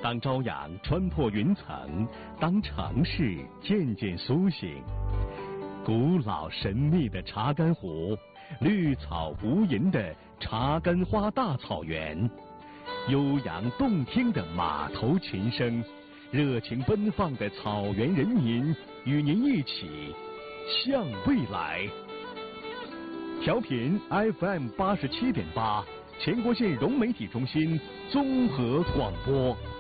当朝阳穿破云层，当城市渐渐苏醒，古老神秘的查干湖，绿草无垠的查干花大草原，悠扬动听的码头琴声，热情奔放的草原人民，与您一起向未来。调频 FM 87.8，全国县融媒体中心综合广播。